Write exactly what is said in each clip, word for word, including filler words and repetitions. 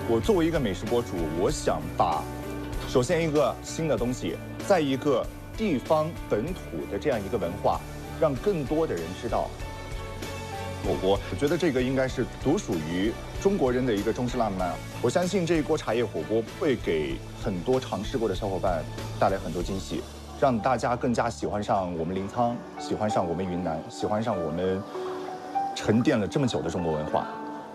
我作为一个美食博主，我想把首先一个新的东西，再一个地方本土的这样一个文化，让更多的人知道火锅。我觉得这个应该是独属于中国人的一个中式浪漫。我相信这一锅茶叶火锅会给很多尝试过的小伙伴带来很多惊喜，让大家更加喜欢上我们临沧，喜欢上我们云南，喜欢上我们沉淀了这么久的中国文化。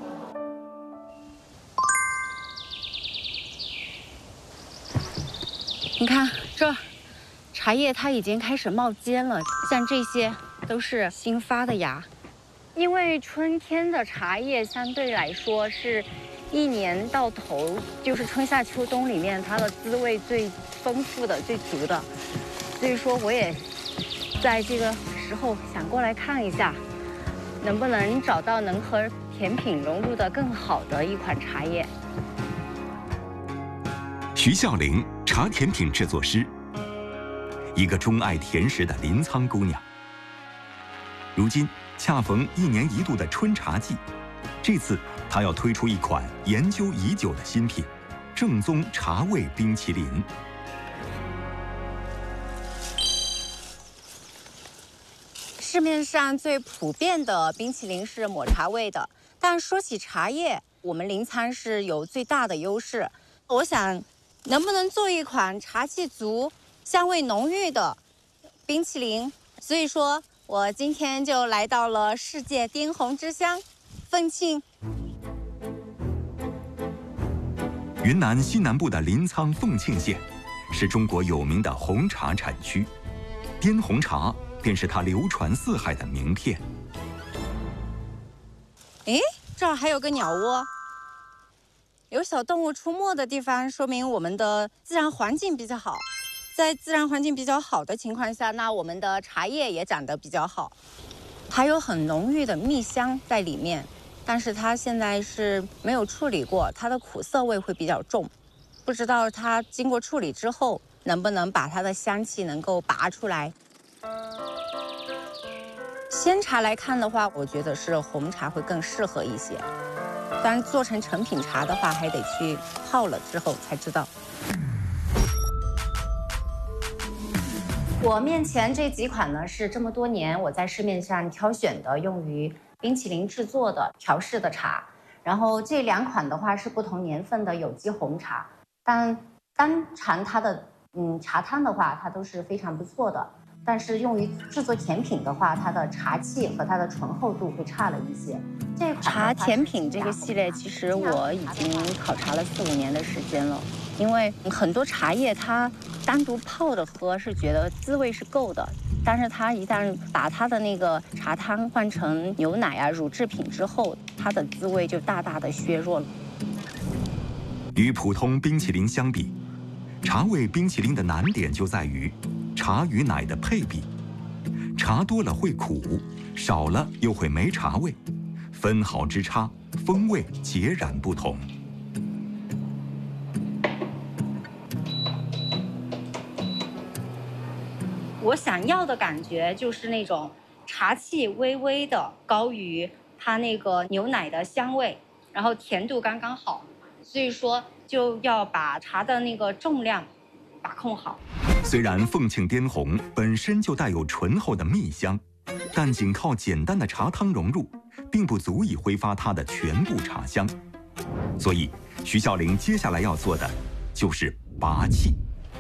你看这茶叶它已经开始冒尖了，像这些都是新发的芽。因为春天的茶叶相对来说是一年到头，就是春夏秋冬里面它的滋味最丰富的、最足的，所以说我也在这个时候想过来看一下，能不能找到能和甜品融入的更好的一款茶叶。 徐孝玲，茶甜品制作师，一个钟爱甜食的临沧姑娘。如今恰逢一年一度的春茶季，这次她要推出一款研究已久的新品——正宗茶味冰淇淋。 市面上最普遍的冰淇淋是抹茶味的，但说起茶叶，我们临沧是有最大的优势。我想，能不能做一款茶气足、香味浓郁的冰淇淋？所以说，我今天就来到了世界滇红之乡凤庆。 云南西南部的临沧凤庆县，是中国有名的红茶产区，滇红茶便是它流传四海的名片。 诶，这儿还有个鸟窝。有小动物出没的地方，说明我们的自然环境比较好。在自然环境比较好的情况下，那我们的茶叶也长得比较好，还有很浓郁的蜜香在里面。但是它现在是没有处理过，它的苦涩味会比较重，不知道它经过处理之后能不能把它的香气能够拔出来。鲜茶来看的话，我觉得是红茶会更适合一些。当然，做成成品茶的话，还得去泡了之后才知道。我面前这几款呢，是这么多年我在市面上挑选的，用于冰淇淋制作的调式的茶。然后这两款的话是不同年份的有机红茶，但单尝它的嗯茶汤的话，它都是非常不错的。但是用于制作甜品的话，它的茶气和它的醇厚度会差了一些。这款茶甜品这个系列，其实我已经考察了四五年的时间了。因为很多茶叶它单独泡着喝是觉得滋味是够的，但是它一旦把它的那个茶汤换成牛奶啊乳制品之后，它的滋味就大大的削弱了。 与普通冰淇淋相比，茶味冰淇淋的难点就在于茶与奶的配比，茶多了会苦，少了又会没茶味，分毫之差，风味截然不同。 我想要的感觉就是那种茶气微微的高于它那个牛奶的香味，然后甜度刚刚好，所以说就要把茶的那个重量把控好。 虽然凤庆滇红本身就带有醇厚的蜜香，但仅靠简单的茶汤融入，并不足以挥发它的全部茶香。所以，徐孝玲接下来要做的就是拔气。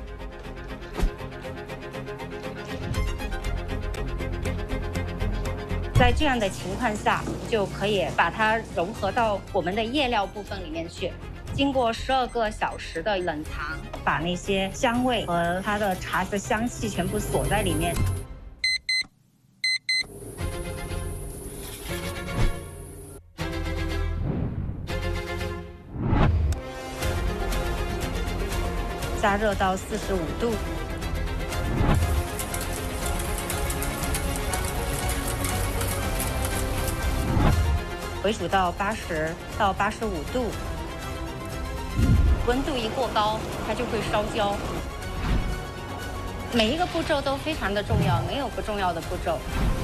在这样的情况下，就可以把它融合到我们的叶料部分里面去。经过十二个小时的冷藏，把那些香味和它的茶的香气全部锁在里面。加热到四十五度。回煮到八十到八十五度，温度一过高，它就会烧焦。每一个步骤都非常的重要，没有不重要的步骤。